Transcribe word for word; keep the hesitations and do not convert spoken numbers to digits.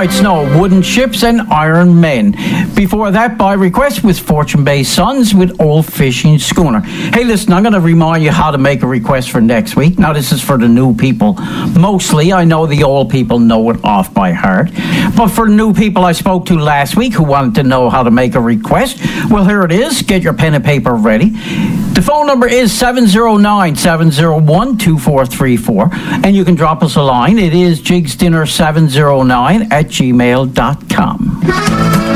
Might Snow, Wooden Ships and Iron Men. Before that, by request, was Fortune Bay Sons with Old Fishing Schooner. Hey, listen, I'm going to remind you how to make a request for next week. Now, this is for the new people. Mostly, I know the old people know it off by heart. But for the new people I spoke to last week who wanted to know how to make a request, well, here it is. Get your pen and paper ready. The phone number is seven oh nine, seven oh one, two four three four, and you can drop us a line. It is jigsdinner seven oh nine at gmail dot com.